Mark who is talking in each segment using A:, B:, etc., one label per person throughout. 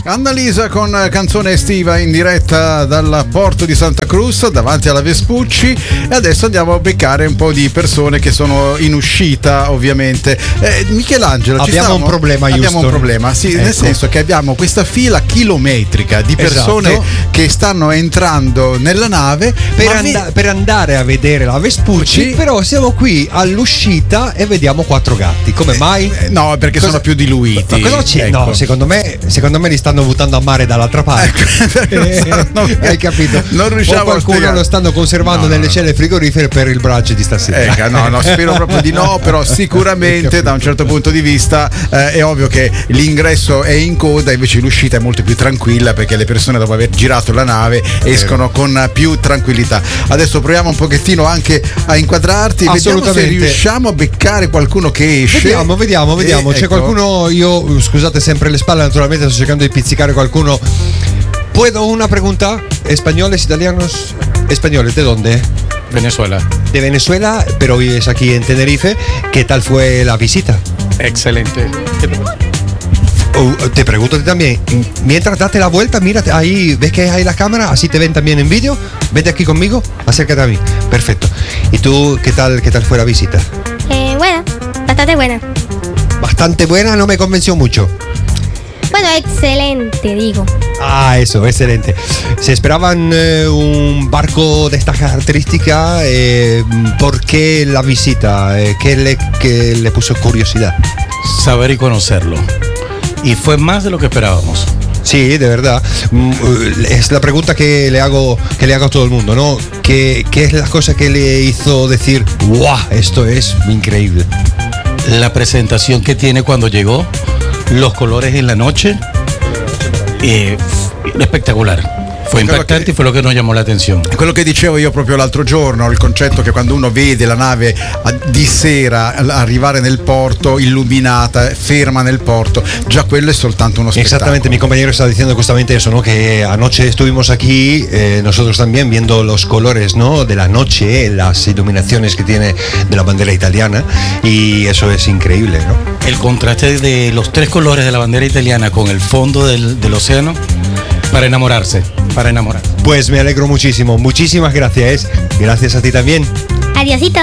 A: Annalisa con canzone estiva in diretta dal porto di Santa Cruz davanti alla Vespucci, e adesso andiamo a beccare un po' di persone che sono in uscita, ovviamente. Michelangelo,
B: abbiamo un problema, Houston.
A: Abbiamo un problema, sì, ecco. Nel senso che abbiamo questa fila chilometrica di persone, esatto, che stanno entrando nella nave
B: per andare a vedere la Vespucci, però siamo qui all'uscita e vediamo 4 gatti. Come mai?
A: No, perché sono più diluiti.
B: Ma cosa c'è?
A: Ecco.
B: No, secondo me li stanno buttando a mare dall'altra parte. Hai capito?
A: Non riusciamo,
B: o qualcuno lo stanno conservando nelle celle frigorifere per il brunch di stasera.
A: No, spero proprio di no, però sicuramente da un certo punto di vista è ovvio che l'ingresso è in coda, invece l'uscita è molto più tranquilla, perché le persone, dopo aver girato la nave, escono con più tranquillità. Adesso proviamo un pochettino anche a inquadrarti, vediamo se riusciamo a beccare qualcuno che esce.
B: Vediamo. C'è qualcuno, io scusate sempre le spalle, naturalmente sto cercando di pizzicare qualcuno. ¿Puedo una pregunta? ¿Españoles, italianos? ¿Españoles de dónde?
C: Venezuela.
B: De Venezuela, pero vives aquí en Tenerife. ¿Qué tal fue la visita?
C: Excelente.
B: Te pregunto también, mientras date la vuelta, mírate ahí, ves que hay la cámara, así te ven también en vídeo. Vente aquí conmigo, acércate a mí. Perfecto. ¿Y tú qué tal fue la visita?
D: Buena, bastante buena.
B: Bastante buena, no me convenció mucho.
D: Bueno, excelente, digo.
B: Ah, eso, excelente. ¿Se esperaban un barco de esta característica? ¿Por qué la visita? ¿Qué le puso curiosidad?
C: Saber y conocerlo. Y fue más de lo que esperábamos.
B: Sí, de verdad. Es la pregunta que le hago a todo el mundo, ¿no? ¿Qué es la cosa que le hizo decir, ¡guau! Esto es increíble.
C: La presentación que tiene cuando llegó, los colores en la noche, espectacular. Fu impactante, fu quello che nos llamò l'attenzione.
A: Quello che dicevo io proprio l'altro giorno, il concetto che quando uno vede la nave di sera arrivare nel porto, illuminata, ferma nel porto, già quello es soltanto uno spettacolo.
B: Exactamente, mi compañero está diciendo justamente eso, ¿no? Que anoche estuvimos aquí, nosotros también viendo los colores, ¿no? De la noche, las iluminaciones que tiene de la bandera italiana, y eso es increíble, ¿no?
C: El contraste de los 3 colores de la bandera italiana con el fondo del océano, para enamorarse.
B: Pues me alegro muchísimo, muchísimas gracias. Gracias a ti también.
D: Adiosito.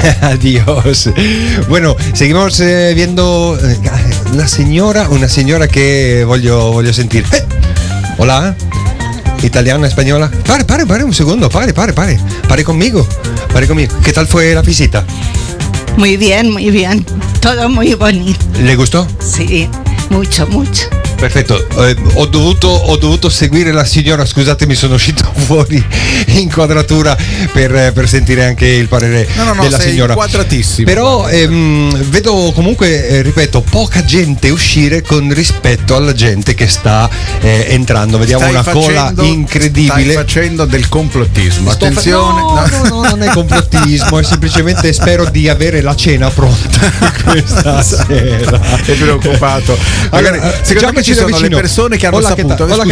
B: Adiós. Bueno, seguimos viendo una señora que voglio sentire. Hola. Italiana, española. Pare un segundo, pare conmigo. ¿Qué tal fue la visita?
E: Muy bien. Todo muy bonito.
B: ¿Le gustó?
E: Sí, mucho.
B: Perfetto, ho dovuto seguire la signora, scusatemi, sono uscito fuori inquadratura per sentire anche il parere della
A: sei
B: signora.
A: Inquadratissimo.
B: Però vedo comunque, ripeto, poca gente uscire con rispetto alla gente che sta entrando. Vediamo una cola incredibile.
A: Stai facendo del complottismo. Attenzione.
B: No, non è complottismo, è semplicemente spero di avere la cena pronta questa sera.
A: È preoccupato. Magari, secondo me ci sono le persone que han saputo.
B: Hola,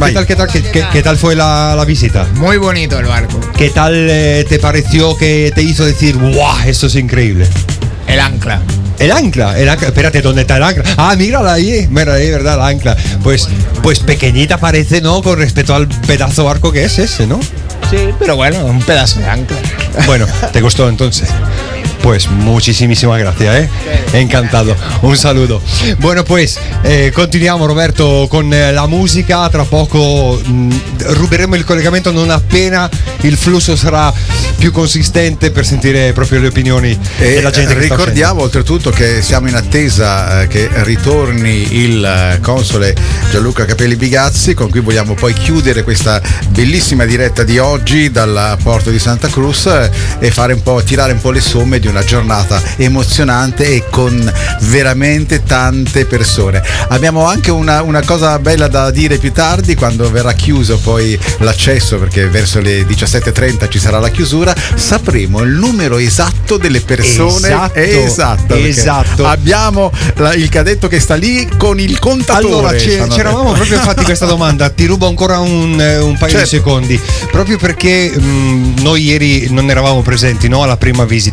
B: ¿qué tal fue la visita?
F: Muy bonito el barco.
B: ¿Qué tal te pareció, que te hizo decir, wow, esto es increíble?
F: El ancla.
B: El ancla, espérate, ¿dónde está el ancla? Ah, mírala ahí, ¿verdad? La ancla. Pues pequeñita parece, ¿no? Con respecto al pedazo de barco que es ese, ¿no?
F: Sí, pero bueno, un pedazo de ancla.
B: Bueno, ¿te gustó entonces? Pues muchísimas gracias, encantado, un saludo. Bueno, pues continuiamo, Roberto, con la musica. Tra poco ruberemo il collegamento non appena il flusso sarà più consistente, per sentire proprio le opinioni della gente che
A: ricordiamo oltretutto che siamo in attesa che ritorni il console Gianluca Capelli Bigazzi, con cui vogliamo poi chiudere questa bellissima diretta di oggi dal porto di Santa Cruz e tirare un po' le somme di una giornata emozionante e con veramente tante persone. Abbiamo anche una cosa bella da dire più tardi, quando verrà chiuso poi l'accesso, perché verso le 17:30 ci sarà la chiusura, sapremo il numero esatto delle persone. Esatto. Abbiamo il cadetto che sta lì con il contatore.
B: Allora c'eravamo proprio fatti questa domanda, ti rubo ancora un paio di secondi, proprio perché noi ieri non eravamo presenti, no, alla prima visita, però oggi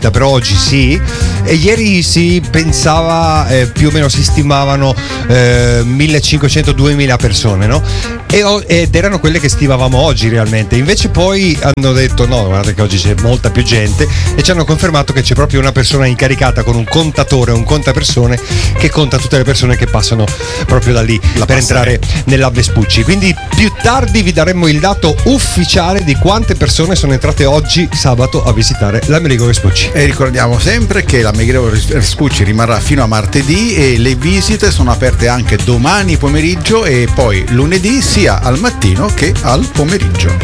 B: oggi sì, e ieri si pensava, più o meno si stimavano 1500-2000 persone, no? Ed erano quelle che stimavamo oggi realmente. Invece poi hanno detto no, guardate che oggi c'è molta più gente, e ci hanno confermato che c'è proprio una persona incaricata con un contatore, un contapersone, che conta tutte le persone che passano proprio da lì per entrare nella Vespucci. Quindi più tardi vi daremo il dato ufficiale di quante persone sono entrate oggi sabato a visitare l'Amerigo Vespucci.
A: E ricordiamo sempre che l'Amerigo Vespucci rimarrà fino a martedì, e le visite sono aperte anche domani pomeriggio e poi lunedì, sia al mattino che al pomeriggio.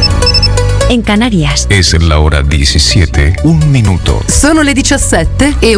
G: En Canarias.
H: Es la hora 17, un minuto.
G: Sono le 17 e